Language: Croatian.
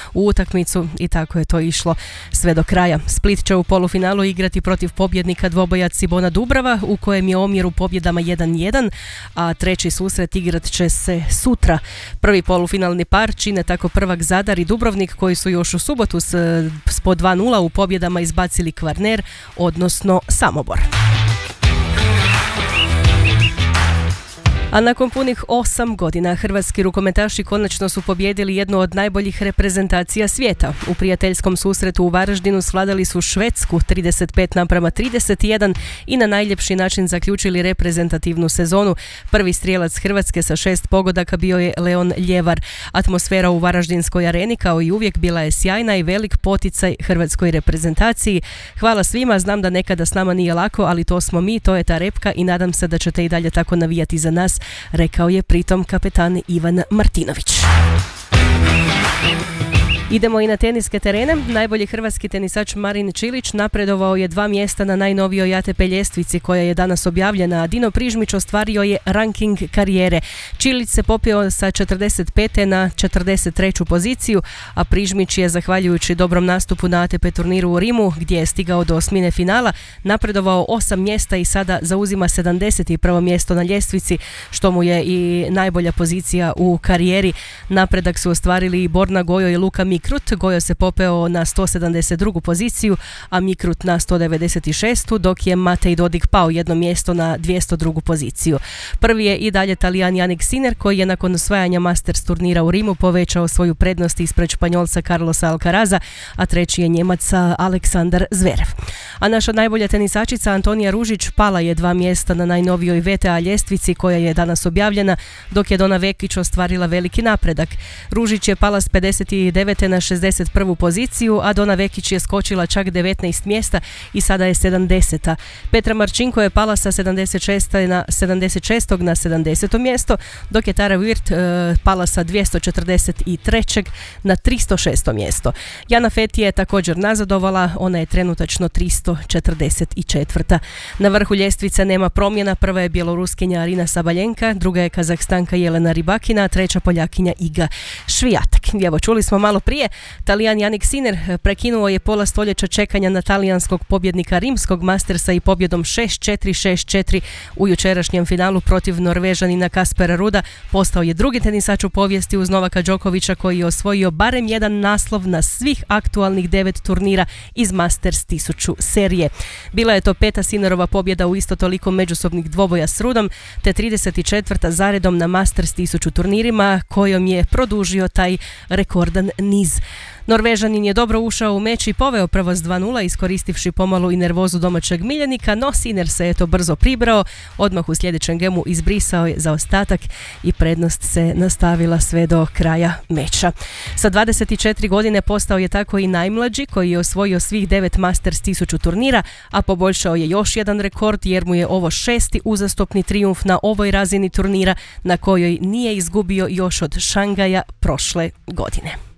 u utakmicu i tako je to išlo sve do kraja. Split će u polufinalu igrati protiv pobjednika dvoboja Cibona Dubrava u kojem je omjer u pobjedama 1:1, a treći susret igrat će se sutra. Prvi polufinalni par čine tako prvak Zadar i Dubrovnik koji su još u subotu s po 2:0 u pobjedama izbacili Kvarner, odnosno Samobor. A nakon punih 8 godina hrvatski rukometaši konačno su pobijedili jednu od najboljih reprezentacija svijeta. U prijateljskom susretu u Varaždinu svladali su Švedsku 35:31 i na najljepši način zaključili reprezentativnu sezonu. Prvi strijelac Hrvatske sa 6 pogodaka bio je Leon Ljevar. Atmosfera u Varaždinskoj areni kao i uvijek bila je sjajna i velik poticaj hrvatskoj reprezentaciji. Hvala svima, znam da nekada s nama nije lako, ali to smo mi, to je ta repka i nadam se da ćete i dalje tako navijati za nas, rekao je pritom kapetan Ivan Martinović. Idemo i na teniske terene. Najbolji hrvatski tenisač Marin Čilić napredovao je 2 mjesta na najnovijoj ATP ljestvici koja je danas objavljena, a Dino Prižmić ostvario je ranking karijere. Čilić se popeo sa 45. na 43. poziciju, a Prižmić je, zahvaljujući dobrom nastupu na ATP turniru u Rimu, gdje je stigao do osmine finala, napredovao 8 mjesta i sada zauzima 71. mjesto na ljestvici, što mu je i najbolja pozicija u karijeri. Napredak su ostvarili i Borna Gojo i Luka Mikrut. Gojo se popeo na 172. poziciju, a Mikrut na 196. dok je Matej Dodig pao jedno mjesto na 202. poziciju. Prvi je i dalje Talijan Jannik Sinner koji je nakon osvajanja Masters turnira u Rimu povećao svoju prednost ispred Španjolca Carlosa Alcaraza, a treći je Njemac Aleksandar Zverev. A naša najbolja tenisačica Antonija Ružić pala je 2 mjesta na najnovijoj VTA ljestvici koja je danas objavljena, dok je Dona Vekić ostvarila veliki napredak. Ružić je pala s 59. na 61. poziciju, a Dona Vekić je skočila čak 19 mjesta i sada je 70. Petra Marčinko je pala sa 76. na 70. mjesto, dok je Tara Wirt pala sa 243. na 306. mjesto. Jana Feti je također nazadovala, ona je trenutačno 344. Na vrhu ljestvice nema promjena, prva je bjeloruskinja Arina Sabaljenka, druga je Kazahstanka Jelena Rybakina, a treća Poljakinja Iga Švijatek. Evo, čuli smo malo prije, Talijan Jannik Sinner prekinuo je pola stoljeća čekanja na talijanskog pobjednika rimskog Mastersa i pobjedom 6-4 u jučerašnjem finalu protiv Norvežanina Kaspera Ruda postao je drugi tenisač u povijesti uz Novaka Đokovića koji je osvojio barem jedan naslov na svih aktualnih 9 turnira iz Masters 1000 serije. Bila je to 5. Sinnerova pobjeda u isto toliko međusobnih dvoboja s Rudom, te 34. zaredom na Masters 1000 turnirima kojom je produžio taj rekordan niz. Norvežanin je dobro ušao u meč i poveo prvo s 2:0 iskoristivši pomalo i nervozu domaćeg miljenika, no Sinner se je to brzo pribrao, odmah u sljedećem gemu izbrisao je zaostatak i prednost se nastavila sve do kraja meča. Sa 24 godine postao je tako i najmlađi koji je osvojio svih 9 Masters 1000 turnira, a poboljšao je još jedan rekord jer mu je ovo 6. uzastopni trijumf na ovoj razini turnira na kojoj nije izgubio još od Šangaja prošle godine.